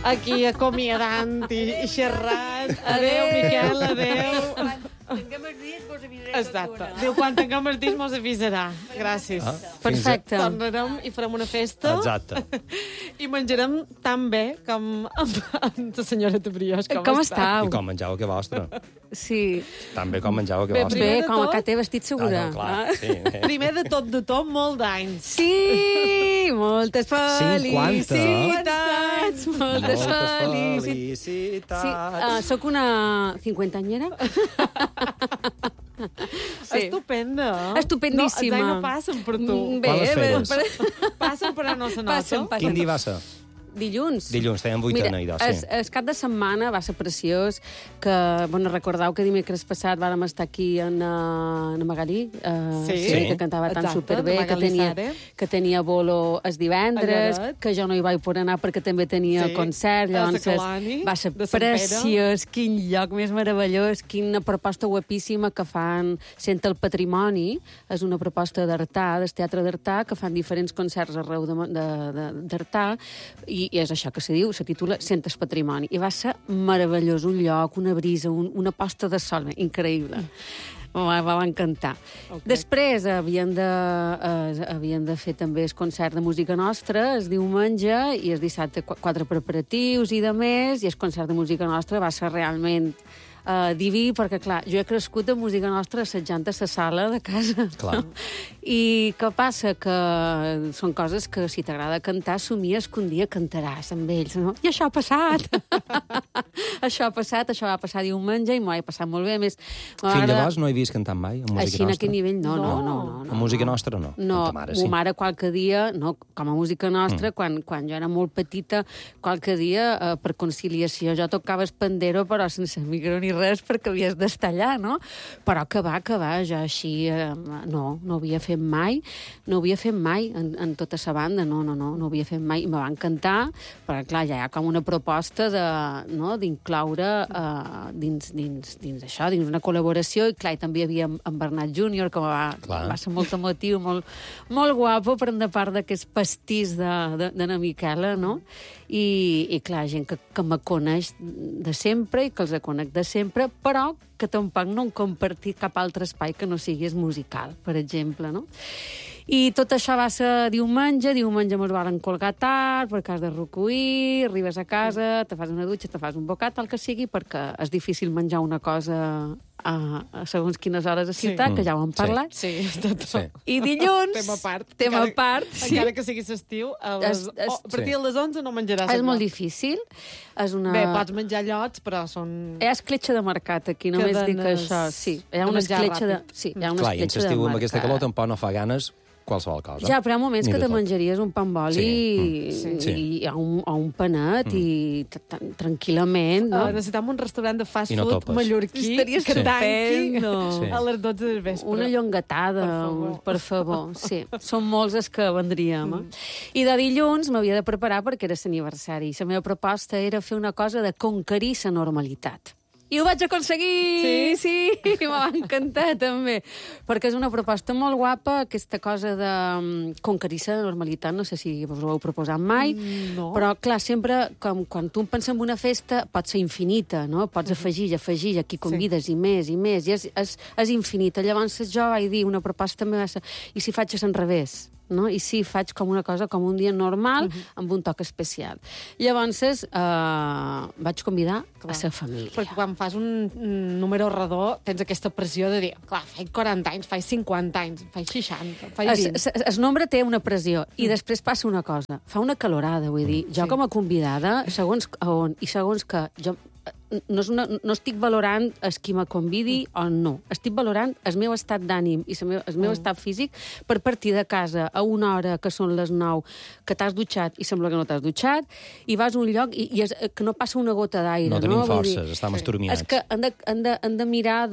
aquí acomiadant i xerrant. Adéu, Miquel, adéu. Tinguem els dies, vos avisaré. Exacte. Diu, quan tinguem els dies mos avisarà. Gràcies. Perfecte. Tornarem i farem una festa. Exacte. I menjarem tan bé com amb la senyora Tabriós. Com estàu? I com menjau que vostre. Sí. Tan bé com menjau que Bé, vostre. primer Bé, de com tot- que té vestit segura. No, clar, sí. Primer de tot, molt d'anys. Sí, moltes 50. felicitats. Moltes felicitats. felicitats. Sí, sóc una cinquantanyera. Sí. Estupenda. Estupendíssima. No, els anys no passen per tu. Bé, Quan les bé, feres? Passen però no se nota. Passen. Quin dia va ser? Dilluns. Dilluns, tèiem vuitena idò, sí. El cap de setmana va ser preciós, que, bueno, recordeu que dimecres passat vàrem estar aquí en Magalí, Sí. que cantava tan Exacte, superbé, de Magalí Sare. que tenia bolo els divendres, A Lloret. que jo no hi vaig poder anar perquè també tenia Sí, concert, a llavors Sacalani, va ser de Sant Pere. preciós, quin lloc més meravellós, quina proposta guapíssima que fan Sent el Patrimoni, és una proposta d'Artà, del Teatre d'Artà, que fan diferents concerts arreu d'Artà, i és això que se diu, se titula Sent el Patrimoni, i va ser meravellós, un lloc, una brisa, una posta de sol, increïble. Va encantar. Okay. Després havien de fer també el concert de música nostra, el diumenge, i el dissabte 4 preparatius i de més, i el concert de música nostra va ser realment diví, perquè, clar, jo he crescut de música nostra assajant a la sala de casa. Clar. I què passa? Que són coses que, si t'agrada cantar, somies que un dia cantaràs amb ells, no? I això ha passat! Això va passar diumenge i m'ho he passat molt bé. A més, Fins llavors no he vist cantant mai, amb música així, en nostra. aquell nivell, no. Amb música nostra, no. No, Amb ta mare, sí. ma mare qualque dia, no, com a música nostra, quan jo era molt petita, qualque dia, per conciliació, jo tocava el pandero, però sense micro ni res, perquè havies d'estallar, no? Però que va, jo així, no ho havia fet mai, en tota sa banda, no ho havia fet mai, i me va encantar, perquè, clar, ja hi ha com una proposta d'incloure dins això, dins una col·laboració, i clar, i també hi havia en Bernat Júnior, que va ser molt emotiu, molt guapo, per de part d'aquest pastís de na Miquela, no? I clar, gent que me coneix de sempre i que els conec de sempre, però que tampoc no han compartit cap altre espai que no sigui musical, per exemple, no? I tot això va ser diumenge mos varen colgar tard, perquè has de recollir, arribes a casa, te fas una dutxa, te fas un bocat, el que sigui, perquè és difícil menjar una cosa a segons quines hores a ciutat, que ja ho hem parlat. Sí, tot. Sí. I dilluns... Tema a part. sí. Encara que sigui l'estiu, a partir de les 11 no menjaràs. És molt difícil. És una... Bé, pots menjar llots, però són... Hi ha escletxa de mercat aquí, només dic això. Sí, hi ha una escletxa de... Sí, hi ha una Clar, i en escletxa de l'estiu mercat. amb aquesta calor tampoc no fa ganes qualsevol cosa. Ja, però hi ha moments Ni que de te tot. menjaries un pa amb oli Sí. o un panet i tranquil·lament, no? Necessitem un restaurant de fast I no food topes. mallorquí Estaries que tanqui estupendo. Sí. a les 12 del vespre. Una llongatada, per favor. Sí, són molts els que vendríem. I de dilluns m'havia de preparar perquè era l'aniversari. La meva proposta era fer una cosa de conquerir la normalitat. I ho vaig aconseguir! Sí, m'ha encantat, també. Perquè és una proposta molt guapa, aquesta cosa de conquerir la normalitat. No sé si us ho heu proposat mai, però, clar, sempre, quan tu penses en una festa, pot ser infinita, no? Pots afegir, aquí convides i més, i és infinita. Llavors jo vaig dir, una proposta meva, i si faig a l'enrevés? No? I sí, faig com una cosa, com un dia normal, amb un toc especial. Llavors, vaig convidar a la família. Perquè quan fas un número redó, tens aquesta pressió de dir, clar, faig 40 anys, faig 50 anys, faig 60, faig 20. El nombre té una pressió, i després passa una cosa, fa una calorada, vull dir, jo com a convidada, segons on i segons que jo no estic valorant qui me convidi o no. Estic valorant el meu estat d'ànim i el meu estat físic per partir de casa a una hora que són les 9, que t'has dutxat i sembla que no t'has dutxat, i vas a un lloc i que no passa una gota d'aire. No tenim forces, estem estormiats. És que han de mirar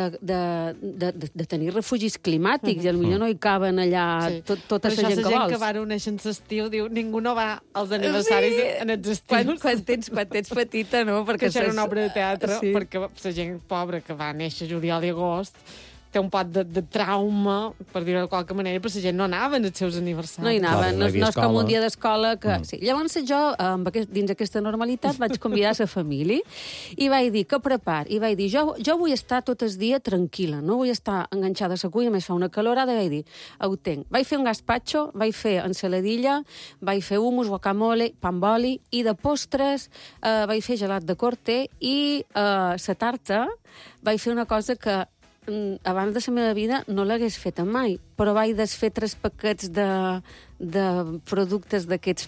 de tenir refugis climàtics, i potser no hi caben allà tota la gent que vols. La gent que va néixer en l'estiu diu, ningú no va als aniversaris en els estius. Quan tens petita, no? Perquè això era una obra de teatre, perquè la gent pobra que va néixer juliol i agost té un pot de trauma, per dir-ho de qualque manera, però la gent no anava als seus aniversaris. No hi anava, no és com un dia d'escola que... Mm. Sí. Llavors jo, dins aquesta normalitat, vaig convidar la família i vaig dir, que prepar? I vaig dir, jo vull estar tot el dia tranquil·la, no vull estar enganxada a la cuina, més fa una calorada, vaig dir, ho tenc. Vaig fer un gazpacho, vaig fer ensaladilla, vaig fer hummus, guacamole, pa amb oli, i de postres vaig fer gelat de corte i la tarta vaig fer una cosa que abans de la meva vida no l'hagués fet mai, però vaig desfer 3 paquets de productes d'aquests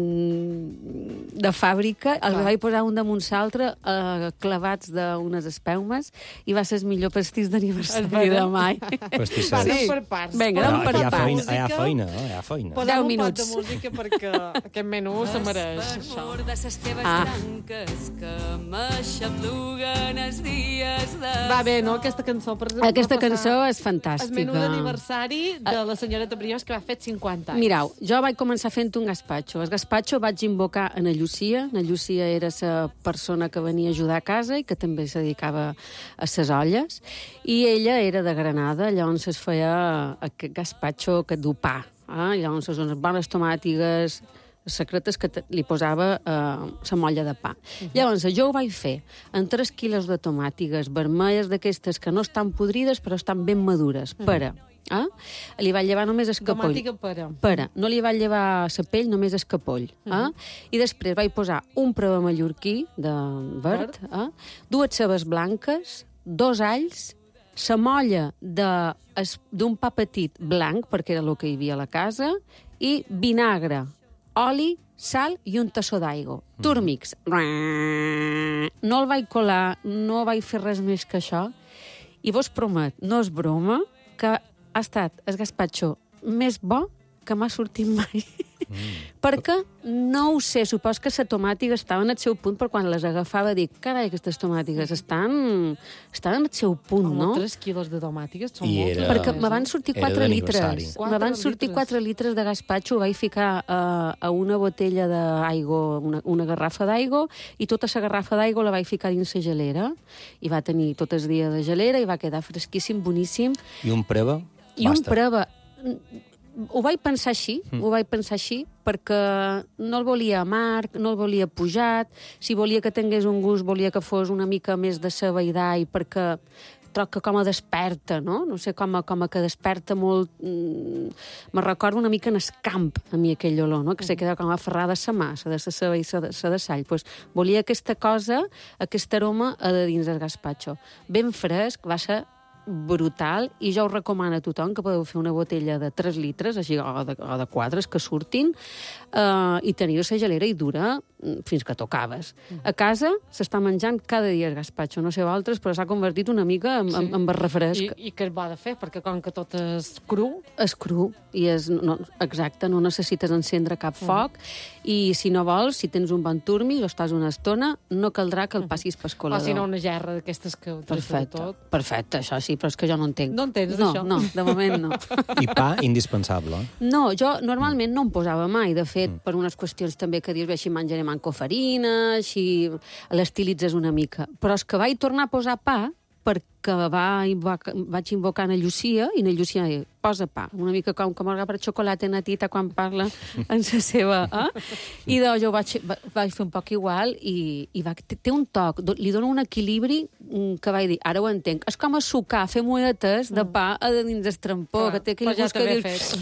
de fàbrica, els vaig posar un damunt l'altre clavats d'unes espelmes i va ser el millor pastís d'aniversari de mai. Pastissers. Anem per parts. Vinga, anem per parts. Hi ha feina, no? Hi ha feina. Posem 10 un pot minuts. de música perquè aquest menú se mereix això. De ses teves branques que m'aixapluguen els dies de... Va bé, no? Aquesta cançó, per exemple, Aquesta va passar cançó és el fantàstica. menú d'aniversari de la senyora Tabriós, que va fer 50 anys. Mirau, jo vaig començar fent un gazpacho. El gazpacho vaig invocar a na Llucia. Na Llucia era la persona que venia a ajudar a casa i que també se dedicava a ses olles. I ella era de Granada, llavors es feia aquest gazpacho que du pa. Llavors unes bones tomàtigues secretes que li posava la molla de pa. Llavors, jo ho vaig fer en 3 quilos de tomàtigues vermelles d'aquestes que no estan podrides però estan ben madures. Pera. Li va llevar només el capoll. Tomàtica Pera. No li va llevar la pell, només el capoll. I després vaig posar un prava mallorquí de verd, 2 cebes blanques, 2 alls, la molla d'un pa petit blanc, perquè era el que hi havia a la casa, i vinagre, oli, sal i un tassó d'aigua. Turmix. No el vaig colar, no vaig fer res més que això. I vos promet, no és broma, que ha estat el gazpacho més bo que m'ha sortit mai. Perquè, no ho sé, supos que la tomàtiga estava en el seu punt, però quan les agafava dic, carai, aquestes tomàtigues estan en el seu punt, no? 3 quilos de tomàtiques són I moltes. Perquè me van sortir 4 d'aniversari. litres. Me van sortir 4 litres de gazpacho, ho vaig ficar a una botella d'aigua, una garrafa d'aigua, i tota la garrafa d'aigua la vaig ficar dins la gelera, i va tenir tot el dia de gelera, i va quedar fresquíssim, boníssim. I un preva? I un preva... Ho vaig pensar així, perquè no el volia amarg, no el volia pujat, si volia que tingués un gust, volia que fos una mica més de ceba i d'all, perquè troc que com a desperta, no? No sé, com a que desperta molt... Me recorda una mica en el camp, a mi, aquell olor, no? Que se queda com aferrada a la mà, la de la ceba i la de sall. Pues, volia aquesta cosa, aquest aroma a de dins del gazpacho. Ben fresc, va ser brutal, i jo us recomano a tothom que podeu fer una botella de 3 litres, així, o de 4, que surtin, i teniu la gelera i dura fins que tocaves. A casa s'està menjant cada dia el gazpacho, no sé vosaltres, però s'ha convertit una mica en el refresc. I que es va de fer, perquè com que tot és cru... És cru, i exacte, no necessites encendre cap foc, i si no vols, si tens un bon turmi, lo estàs una estona, no caldrà que el passis per colador. O si no, una gerra d'aquestes que ho treixen tot. Perfecte, això sí, però és que jo no entenc. No entens, això? No, de moment no. I pa, indispensable. No, jo normalment no em posava mai, de fet, per unes qüestions també que dius, així menjaré manco farina, així l'estilitzes una mica. Però és que vaig tornar a posar pa perquè vaig invocar na Llucia, i na Llucia posa pa, una mica com per xocolata natita quan parla en la seva... I doncs jo vaig fer un poc igual, i té un toc, li dona un equilibri que vaig dir, ara ho entenc. És com a sucar, fer moetes de pa a dins del trampó, que té aquell gust que dius...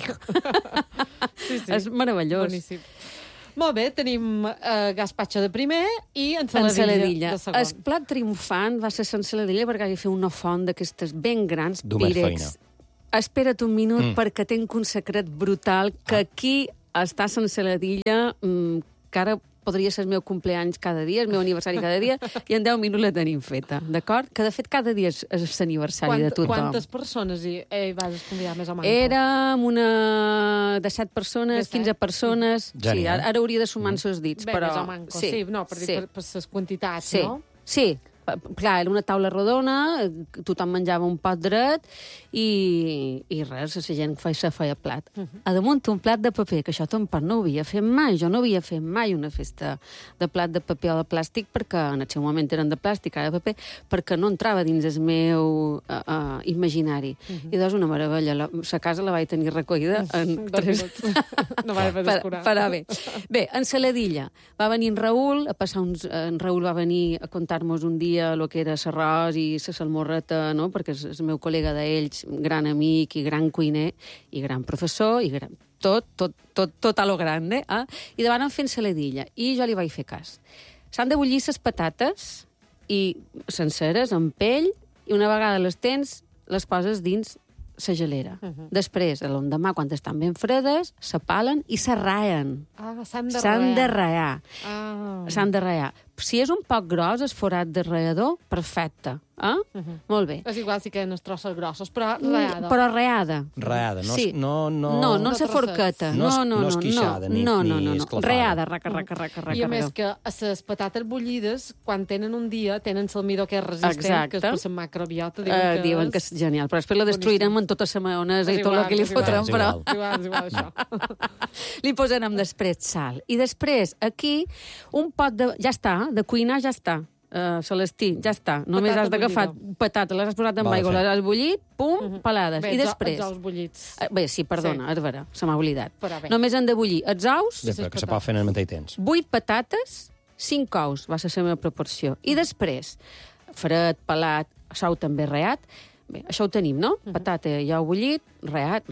Sí. És meravellós. Boníssim. Molt bé, tenim gazpacho de primer i ensaladilla de segon. El plat triomfant va ser l'ensaladilla perquè vaig fer una font d'aquestes ben grans, Dur més pirex. feina. Espera't un minut perquè tinc un secret brutal que aquí està l'ensaladilla, que ara podria ser el meu cumpleaños cada dia, el meu aniversari cada dia, i en 10 minuts la tenim feta, d'acord? Que, de fet, cada dia és l'aniversari de tothom. Quantes persones hi vas convidar més o menys? Érem una de 7 persones, 15 persones... Genial. Sí, ara hauria de sumar-se els dits, Bé, però... més o menys, sí. No, per les quantitats, no? Sí. Clar, era una taula rodona, tothom menjava un pot dret i res, la gent feia plat. A damunt un plat de paper, que això tampoc no ho havia fet mai. Jo no havia fet mai una festa de plat de paper o de plàstic, perquè en el seu moment eren de plàstic, ara de paper, perquè no entrava dins el meu imaginari. I doncs una meravella. La casa la vaig tenir recollida en 3 minuts. No vaig haver d'escurar. Farà bé. Bé, en Saladilla va venir en Raül, en Raül va venir a contar-nos un dia el que era l'arròs i la salmorreta, no? Perquè és el meu col·lega d'ells, gran amic i gran cuiner i gran professor i tot a lo grande. I davant em fent saladilla i jo li vaig fer cas. S'han de bullir les patates i senceres, amb pell, i una vegada les tens, les poses dins la gelera. Després, l'endemà, quan estan ben fredes, s'apalen i s'arraen. S'han de raar. S'han de raar. Si és un poc gros, el forat de raador, perfecte. Molt bé. És igual si queden els trossos grossos, però raada. Però raada. Raada, Sí. no se forqueta. No esquixada, ni esclafada. Raada, raca. I a més que a les patates bullides, quan tenen un dia, tenen l'almidó que és resistent, que és per la macrobiota. Diuen que és genial, però després la destruirem amb tota la maonesa i tot el que li fotrem, però... És igual, això. Li posarem després sal. I després, aquí, un pot de... Ja està, de cuinar ja està. Celestí, ja està. Només has d'agafar patata, les has posat en aigua, les has bullit, pum, pelades. I després... Els ous bullits. Bé, sí, perdona, és vera, se m'ha oblidat. Només han de bullir els ous... Bé, però que se pot fer en el mateix temps. 8 patates, 5 ous, va ser la meva proporció. I després, fred, pelat, sou també reat. Bé, això ho tenim, no? Patata i ou bullit, reat.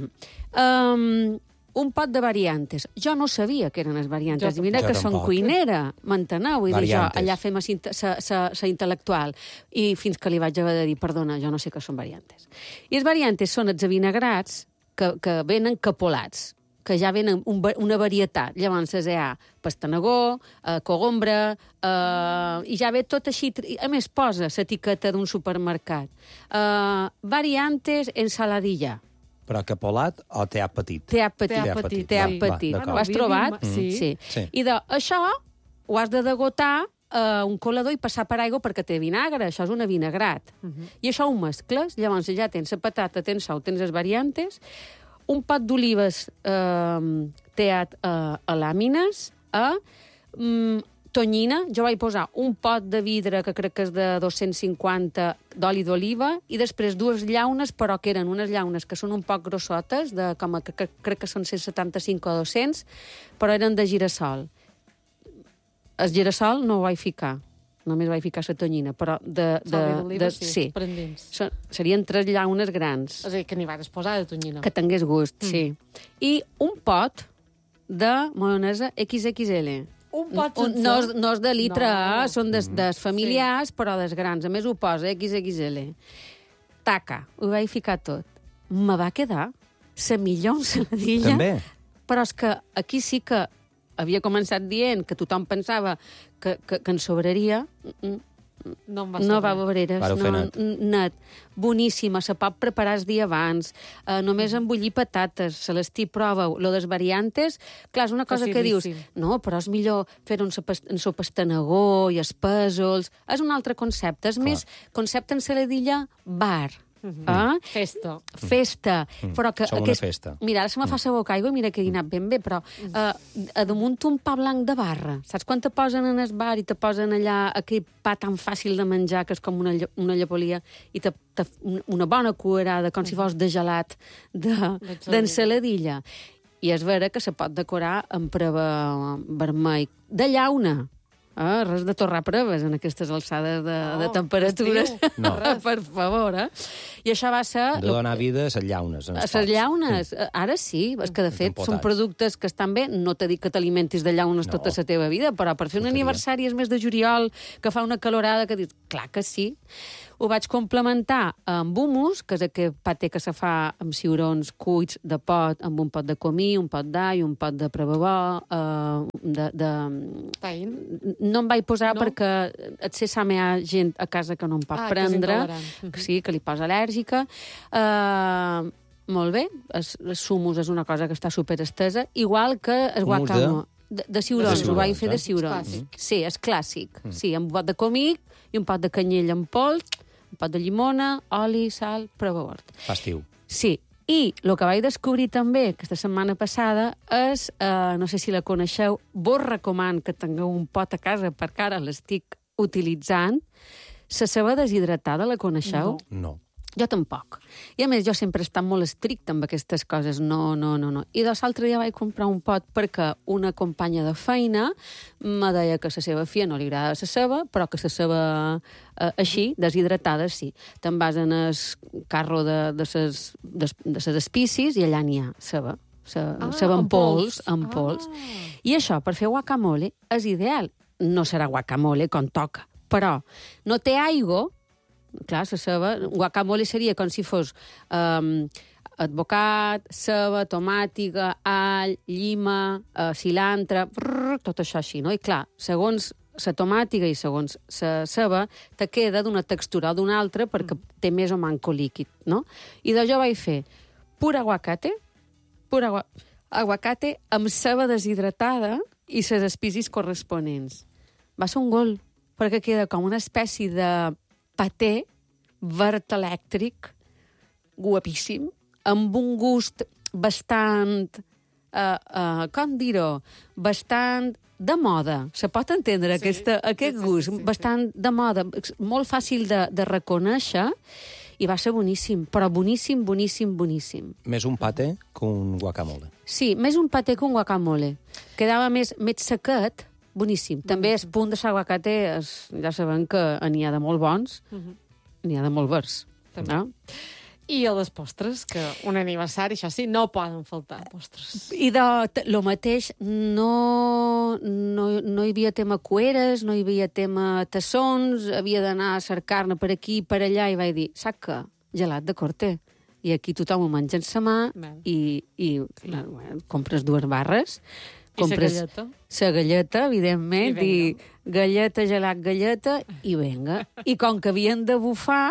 Un pot de variantes. Jo no sabia que eren les variantes. I mira que som cuinera, m'enteneu? Vull dir, jo allà fem la intel·lectual. I fins que li vaig haver de dir, perdona, jo no sé què són variantes. I les variantes són els avinagrats que venen capolats, que ja venen una varietat. Llavors hi ha pastanagó, cogombra, i ja ve tot així. A més, posa l'etiqueta d'un supermercat. Variantes ensaladilla. Però capolat o teat petit? Teat petit. Ho has trobat? Sí. I això ho has de degotar un colador i passar per aigua perquè té vinagre. Això és un vinagrat. I això ho mescles. Llavors ja tens la patata, tens sal, tens les variantes, un pot d'olives teat a làmines, tonyina, jo vaig posar un pot de vidre que crec que és de 250 d'oli d'oliva i després 2 llaunes, però que eren unes llaunes que són un poc grossotes, que crec que són 175 o 200, però eren de girassol. El girassol no ho vaig ficar, només vaig ficar la tonyina, però sí. Serien 3 llaunes grans. És a dir, que n'hi vas posar de tonyina. Que tingués gust, sí. I un pot de maionesa XXL. Un pot sencer? No és de litre, són dels familiars, però dels grans. A més, ho posa XXL. Taca, ho vaig ficar tot. Me va quedar la millor ensaladilla. També? Però és que aquí sí que havia començat dient que tothom pensava que en sobraria. No va obreres, net. Boníssima, se pot preparar el dia abans. Només embullir patates, Celestí, prova-ho. Lo des variantes, clar, és una cosa que dius, no, però és millor fer-ho en so pastanagó i els pèsols. És un altre concepte. És més, concepte ensaladilla bar. Festa. Però que una festa. Mira, ara se me fa la boca aigua i mira que he dinat ben bé, però a damunt un pa blanc de barra. Saps quan te posen en el bar i te posen allà aquell pa tan fàcil de menjar que és com una llepolia i una bona cuerada, com si fos de gelat d'ensaladilla. I és vera que se pot decorar amb preva vermell. De llauna. Res de torrar proves en aquestes alçades de temperatures. No. Per favor, I això va ser... De donar vida a les llaunes. A les llaunes. Ara sí, és que de fet són productes que estan bé. No t'he dit que t'alimentis de llaunes tota la teva vida, però per fer un aniversari és mes de juliol, que fa una calorada, que dius, clar que sí. Ho vaig complementar amb hummus, que és aquell paté que se fa amb ciurons cuits de pot, amb un pot de comí, un pot d'all, un pot de prebabó, Taïn? No em vaig posar perquè et sé hi ha gent a casa que no em pot prendre, que sí, que li posa al·lèrgica. Molt bé, el hummus és una cosa que està superestesa, igual que el guacamole. de ciurons, ho vaig fer de ciurons. Clàssic. Sí, és clàssic. Sí, amb un pot de comic i un pot de canyella amb pols, un pot de llimona, oli, sal, prova bord. Fastiu. Sí, i el que vaig descobrir també aquesta setmana passada és, no sé si la coneixeu, vos recomano que tingueu un pot a casa perquè ara l'estic utilitzant. La ceba deshidratada, la coneixeu? No. Jo tampoc. I a més, jo sempre he estat molt estricta amb aquestes coses. No. I l'altre dia vaig comprar un pot perquè una companya de feina me deia que a la seva filla no li agrada la ceba, però que la ceba així, deshidratada, sí. Te'n vas en el carro de ses espicis i allà n'hi ha ceba. Ceba en pols. I això, per fer guacamole, és ideal. No serà guacamole com toca, però no té aigua. Clar, la ceba, guacamole seria com si fos advocat, ceba, tomàtica, all, llima, cilantre, tot això així, no? I clar, segons la tomàtica i segons la ceba, te queda d'una textura o d'una altra perquè té més o manco líquid, no? I jo vaig fer pur aguacate amb ceba deshidratada i les espicis corresponents. Va ser un gol, perquè queda com una espècie de paté verd elèctric, guapíssim, amb un gust bastant, com dir-ho, bastant de moda. Se pot entendre aquest gust, bastant de moda, molt fàcil de reconèixer, i va ser boníssim, però boníssim. Més un paté que un guacamole. Sí, més un paté que un guacamole. Quedava més sequet, boníssim. També el punt de l'aguacate, ja sabem que n'hi ha de molt bons, n'hi ha de molt verds. No? I a les postres, que un aniversari, això sí, no poden faltar postres. I lo mateix, no hi havia tema cueres, no hi havia tema tassons, havia d'anar a cercar-ne per aquí i per allà, i vaig dir, saps què? Gelat de Corte. I aquí tothom ho menja en sa mà, i compres 2 barres, compres la galleta, evidentment, i galleta, gelat, galleta, i venga. I com que havien de bufar,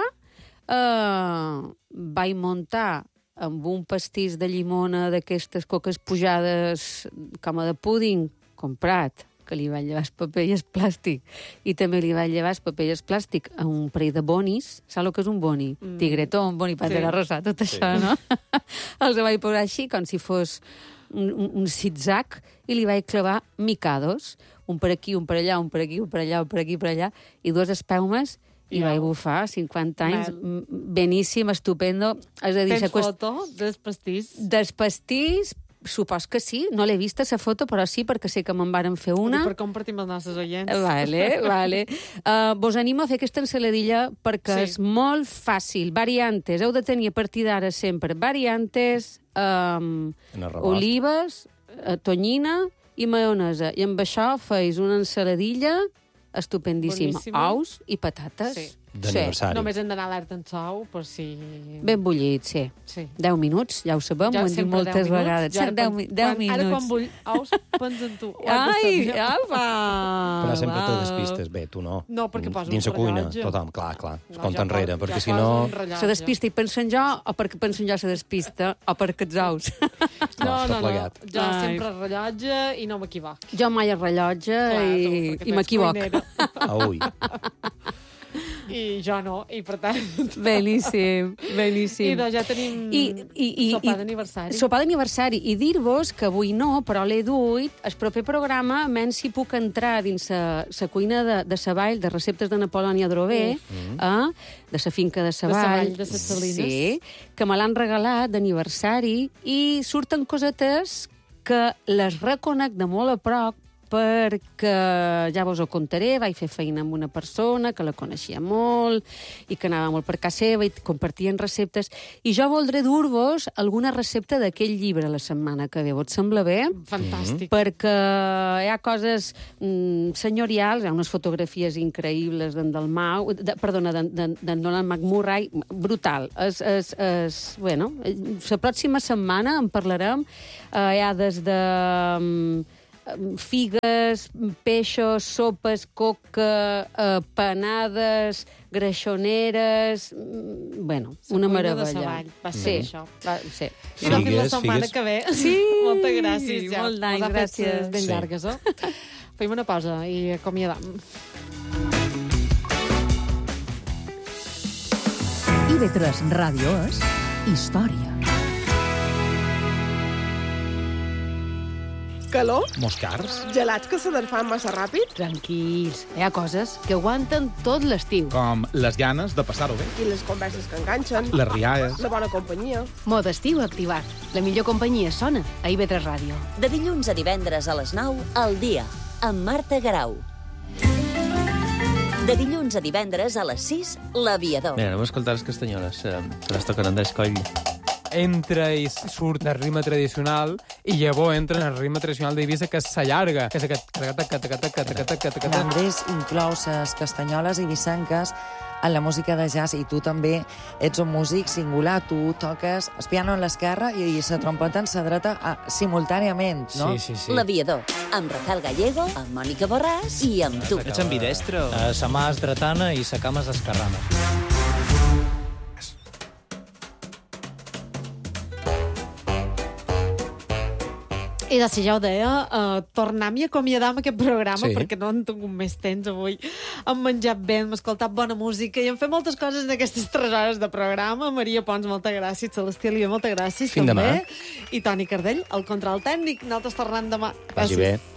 vaig muntar amb un pastís de llimona d'aquestes coques pujades com a de púding comprat, que li vaig llevar el paper i el plàstic, i també li vaig llevar el paper i el plàstic a un parell de bonis. Saps el que és un boni? Tigretón, boni pantera rosa, tot això, no? Els vaig posar així, com si fos un zig-zag, i li vaig clavar micados, un per aquí, un per allà, un per aquí, un per allà, un per aquí, per allà, i 2 espelmes, i vaig bufar 50 anys, beníssim, estupendo. És a dir, tens foto del pastís? Del pastís, supos que sí, no l'he vista, la foto, però sí, perquè sé que me'n varen fer una. Per compartir amb els nostres oients. Vale. Vos animo a fer aquesta ensaladilla perquè és molt fàcil. Variantes, heu de tenir a partir d'ara sempre variantes, olives, tonyina i maionesa. I amb això feis una ensaladilla estupendíssima. Ous i patates. Sí. D'aniversari. Només hem d'anar alerta en sou, per si... Ben bullit, sí. 10 minuts, ja ho sabem, ho hem dit moltes vegades. 10 minuts. Ara quan vull ous, pensa en tu. Ai, apa! Però sempre te despistes, bé, tu no. No, perquè poso dins la cuina, tothom, clar, es compta enrere, perquè si no... Se despista i pensa en jo, o perquè pensa en jo se despista, o perquè els ous. No. Jo sempre rellotge i no m'equivoc. Jo mai a rellotge i m'equivoc. Ui. I jo no, i per tant... Beníssim. I doncs ja tenim sopar d'aniversari. Sopar d'aniversari. I dir-vos que avui no, però l'he duit, el proper programa, menys si puc entrar dins la cuina de Savall, de receptes de Napolònia Drové, de la finca de Savall. De les Salines. Sí, que me l'han regalat d'aniversari, i surten cosetes que les reconec de molt a prop, perquè ja vos ho contaré, vaig fer feina amb una persona que la coneixia molt i que anava molt per casa seva i compartien receptes, i jo voldré dur-vos alguna recepta d'aquell llibre la setmana que ve. Vos sembla bé? Fantàstic. Perquè hi ha coses senyorials, hi ha unes fotografies increïbles d'en Dalmau, d'en Nolan McMurray, brutal. Bueno, la pròxima setmana en parlarem, hi ha des de figues, peixos, sopes, coca, panades, greixoneres... Bueno, una meravella. De Savall, va ser això. Sí. I fins la setmana que ve. Sí! Moltes gràcies, ja. Molt d'any, gràcies. Ben llargues, Fem una pausa i acomiadam. IB3 Ràdio és història. Calor? Moscars? Gelats que se fan massa ràpid? Tranquils, hi ha coses que aguanten tot l'estiu. Com les ganes de passar-ho bé. I les converses que enganxen? Les rialles. La bona companyia? Mode estiu activat. La millor companyia sona a IB3 Ràdio. De dilluns a divendres a les 9, al dia, amb Marta Garau. De dilluns a divendres a les 6, l'Aviador. Mira, anem a escoltar les castanyoles. Se les toquen Andrés Coll. Entra i surt del ritme tradicional i llavors entra en el ritme tradicional d'Eivissa, que s'allarga, que és aquest... L'Andrés inclou les castanyoles eivissenques en la música de jazz, i tu també ets un músic singular. Tu toques el piano en l'esquerra i la trompeta en la dreta simultàniament, no? Sí. L'Aviador, amb Rafael Gallego, amb Mònica Borràs i amb tu. Ets ambidestre? Sa mà és dretana i sa cama és esquerrana. I de si ja ho deia, tornem i acomiadam aquest programa, perquè no han tingut més temps avui. Hem menjat bé, hem escoltat bona música i hem fet moltes coses en aquestes 3 hores de programa. Maria Pons, moltes gràcies. Celestia Lió, moltes gràcies. Fins demà. I Toni Cardell, el control tècnic. Nosaltres tornem demà. Vagi bé.